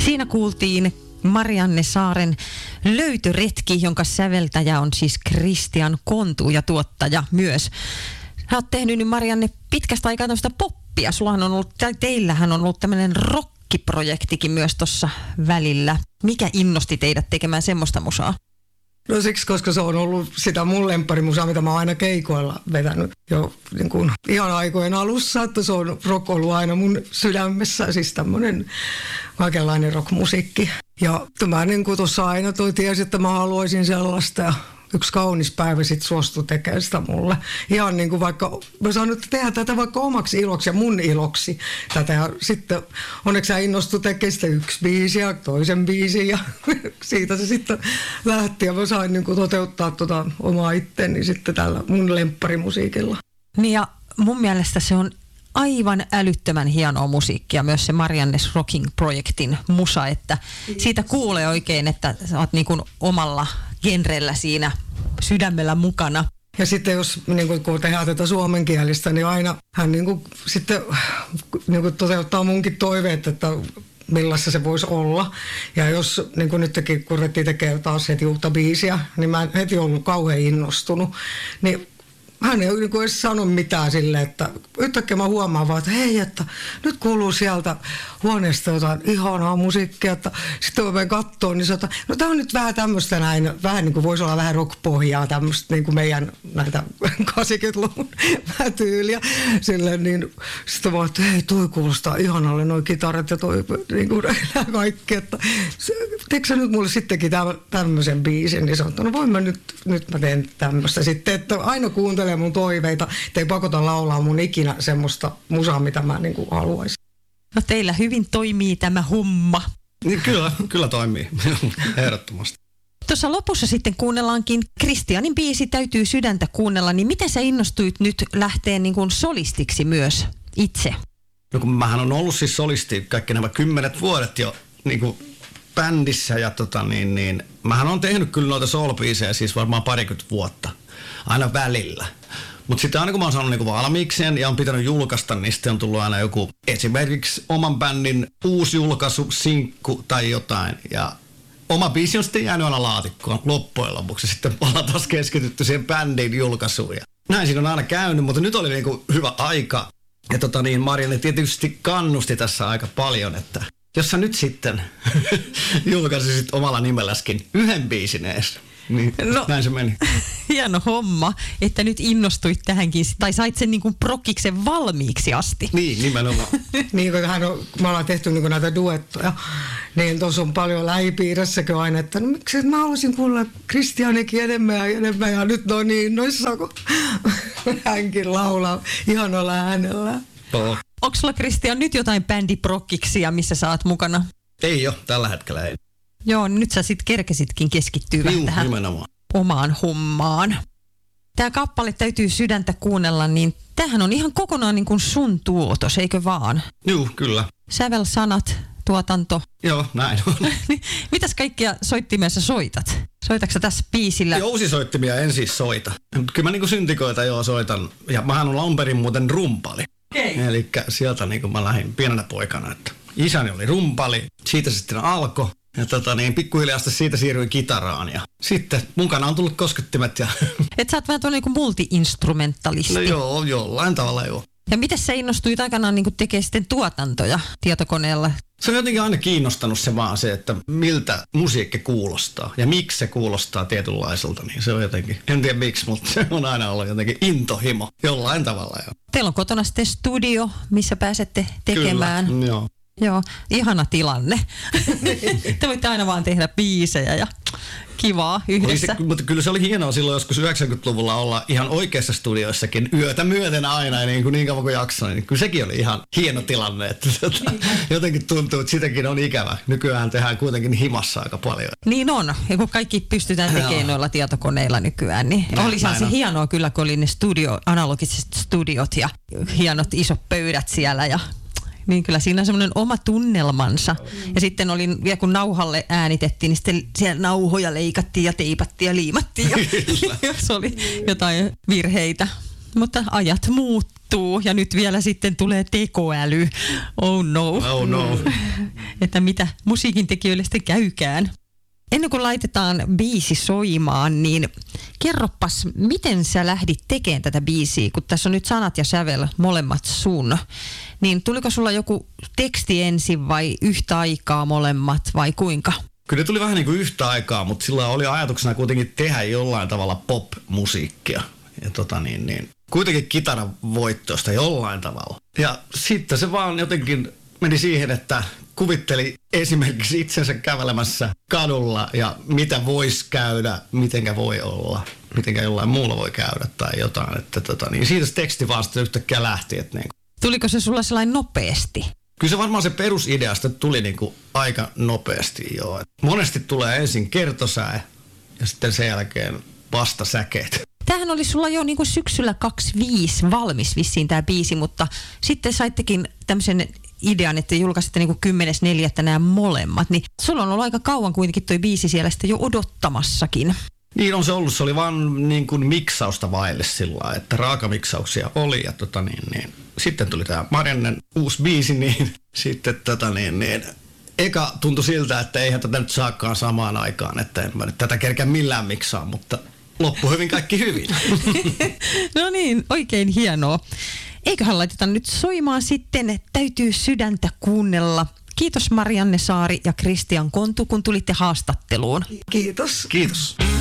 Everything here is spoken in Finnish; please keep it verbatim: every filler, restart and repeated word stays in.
Siinä kuultiin Marianne Saaren löytöretki, jonka säveltäjä on siis Kristian Kontu ja tuottaja myös. Sä oot tehnyt nyt, Marianne, pitkästä aikaa tämmöistä poppia. Sullahan on ollut, tai teillähän on ollut tämmöinen rockiprojektikin myös tuossa välillä. Mikä innosti teidät tekemään semmoista musaa? No siksi, koska se on ollut sitä mun lempparimusaa, mitä mä oon aina keikoilla vetänyt jo niin kuin ihan aikojen alussa, että se on rock ollut aina mun sydämessä, siis tämmönen kaikenlainen rockmusiikki. Ja mä niin kuin tuossa aina toi tiesi, että mä haluaisin sellaista ja yksi kaunis päivä sitten suostui tekemään sitä mulle. Ihan niin kuin vaikka, mä sanon, että tehdään tätä vaikka omaksi iloksi ja mun iloksi tätä. Ja sitten onneksi hän innostui tekemään sitä yksi biisi ja toisen biisin ja siitä se sitten lähti. Ja mä sain niin kuin toteuttaa tota omaa itteeni sitten tällä mun lempparimusiikilla. Niin ja mun mielestä se on aivan älyttömän hienoa musiikkia, myös se Mariannes Rocking-projektin musa, että siitä kuulee oikein, että sä oot niin kuin omalla genrellä siinä sydämellä mukana. Ja sitten jos niin kuin, kun tehdään tätä suomenkielistä, niin aina hän niin kuin, sitten niin kuin toteuttaa munkin toiveet, että millaista se voisi olla. Ja jos niin kuin nytkin, kun ruvettiin tekemään taas heti uutta biisiä, niin mä en heti ollut kauhean innostunut. Niin hän ei niin edes sano mitään silleen, että yhtäkkiä mä huomaan vaan, että hei, että nyt kuuluu sieltä huoneesta jotain ihanaa musiikkia, että sitten mä menen katsomaan, niin se että no tää on nyt vähän tämmöistä näin, vähän niin kuin voisi olla vähän rock-pohjaa tämmöistä niin kuin meidän näitä kahdeksankymmentäluvun tyyliä, silleen niin sitten vaan, että hei, toi kuulostaa ihanalle noi kitarat ja toi niin kuin kaikki, että teekö sä nyt mulle sittenkin tämmöisen biisin, niin sanoo, että no voin mä nyt, nyt mä teen tämmöistä sitten, että aina kuuntelen mun toiveita, ettei pakota laulaa mun ikinä semmoista musaa, mitä mä niin kuin haluaisin. No teillä hyvin toimii tämä homma. Niin kyllä, kyllä toimii, ehdottomasti. Tuossa lopussa sitten kuunnellaankin Kristianin biisi Täytyy sydäntä kuunnella, niin miten sä innostuit nyt lähteen niin kuin solistiksi myös itse? No kun mähän on ollut siis solisti kaikki nämä kymmenet vuodet jo niin kuin bändissä ja tota niin, niin mähän on tehnyt kyllä noita soul-biisejä siis varmaan parikymmentä vuotta, aina välillä. Mutta sitten aina kun mä oon saanut niinku valmiikseen ja on pitänyt julkaista, niin sitten on tullut aina joku esimerkiksi oman bändin uusi julkaisu, sinkku tai jotain. Ja oma biisi on sitten jäänyt aina laatikkoon loppujen lopuksi. Sitten ollaan taas keskitytty siihen bändin julkaisuun. Ja näin siinä on aina käynyt, mutta nyt oli niinku hyvä aika. Ja tota niin, Marianne tietysti kannusti tässä aika paljon, että jos sä nyt sitten julkaisisit omalla nimelläskin yhden biisin ees. Niin, no, näin se meni. Hieno homma, että nyt innostuit tähänkin, tai sait sen niin kuin prokkiksen valmiiksi asti. Niin, nimenomaan. Niin, kun hän on, me ollaan tehty niin näitä duettoja, niin tuossa on paljon lähipiirissäkin aina, että no miksi mä haluaisin kuulla Kristianikin enemmän ja enemmän, ja nyt no niin innoissaan, kun hänkin laulaa ihanalla äänellä. Oh. Onko sulla, Kristian, nyt jotain bändiprokkiksia, missä sä oot mukana? Ei ole, tällä hetkellä ei. Joo, nyt sä sit kerkesitkin keskittyä vähän tähän nimenomaan omaan hommaan. Tää kappale Täytyy sydäntä kuunnella, niin tämähän on ihan kokonaan niin kuin sun tuotos, eikö vaan? Joo, kyllä. Sävel, sanat, tuotanto. Joo, näin on. Mitäs kaikkia soittimia sä soitat? Soitatko sä tässä biisillä? Jousisoittimia en siis soita. Kyllä mä niinku syntikoita joo soitan. Ja mähän on alunperin muuten rumpali. Okay. Eli sieltä niinku mä lähdin pienenä poikana, että isäni oli rumpali, siitä sitten alkoi. Ja tota niin, pikkuhiljaa siitä siirryin kitaraan ja sitten mukana on tullut koskettimet ja... Et sä oot vähän tuolla niinku multi-instrumentalisti. No joo, jollain tavalla joo. Ja miten sä innostuit aikanaan niinku tekemään sitten tuotantoja tietokoneella? Se on jotenkin aina kiinnostanut se vaan se, että miltä musiikki kuulostaa ja miksi se kuulostaa tietynlaiselta, niin se on jotenkin, en tiedä miksi, mutta se on aina ollut jotenkin intohimo jollain tavalla jo. Teillä on kotona sitten studio, missä pääsette tekemään. Kyllä, joo. Joo, ihana tilanne. Te voitte aina vaan tehdä biisejä ja kivaa yhdessä. Se, mutta kyllä se oli hienoa silloin joskus yhdeksänkymmentäluvulla olla ihan oikeassa studioissakin yötä myöten aina ja niin, kuin niin kauan kuin jaksoin. Niin kyllä sekin oli ihan hieno tilanne. Että tota, jotenkin tuntuu, että sitäkin on ikävä. Nykyään tehdään kuitenkin himassa aika paljon. Niin on. Ja kun kaikki pystytään tekemään noilla tietokoneilla nykyään, niin no, olisahan se on hienoa kyllä, kun oli ne studio, analogiset studiot ja hienot isot pöydät siellä ja... Niin kyllä siinä on semmoinen oma tunnelmansa. Ja sitten oli, vielä kun nauhalle äänitettiin, niin sitten siellä nauhoja leikattiin ja teipattiin ja liimattiin. Ja se oli jotain virheitä. Mutta ajat muuttuu ja nyt vielä sitten tulee tekoäly. Oh no. Oh no. että mitä musiikin tekijöille sitten käykään. Ennen kuin laitetaan biisi soimaan, niin kerropas, miten sä lähdit tekemään tätä biisiä, kun tässä on nyt sanat ja sävel molemmat sun. Niin tuliko sulla joku teksti ensin vai yhtä aikaa molemmat vai kuinka? Kyllä tuli vähän niin kuin yhtä aikaa, mutta sillä oli ajatuksena kuitenkin tehdä jollain tavalla pop-musiikkia. Ja tota niin, niin, kuitenkin kitaran voittoista jollain tavalla. Ja sitten se vaan jotenkin meni siihen, että kuvitteli esimerkiksi itsensä kävelemässä kadulla ja mitä voisi käydä, mitenkä voi olla, mitenkä jollain muulla voi käydä tai jotain. Että tota, niin siitä se teksti vaan sitten yhtäkkiä lähti. Että niin. Tuliko se sulla sellainen nopeasti? Kyllä se varmaan se perusideasta tuli niin kuin aika nopeasti joo. Monesti tulee ensin kertosäe ja sitten sen jälkeen vasta säkeet. Tämähän oli sulla jo niin kuin syksyllä kaksikymmentäviisi valmis vissiin tämä biisi, mutta sitten saittekin tämmöisen idean, että julkaisitte niin kuin kymmenes neljättä nämä molemmat. Niin sulla on ollut aika kauan kuitenkin toi biisi siellä sitten jo odottamassakin. Niin on se ollut. Se oli vaan niin kuin miksausta vaille sillä, että raakamiksauksia oli ja tota niin, niin. Sitten tuli tämä Mariannen uusi biisi, niin sitten tota niin, niin. Eka tuntui siltä, että eihän tätä nyt saakaan samaan aikaan, että en mä nyt tätä kerkeä millään miksaa, mutta loppu hyvin kaikki hyvin. No niin, oikein hienoa. Eiköhän laiteta nyt soimaan sitten, täytyy sydäntä kuunnella. Kiitos Marianne Saari ja Kristian Kontu, kun tulitte haastatteluun. Kiitos. Kiitos.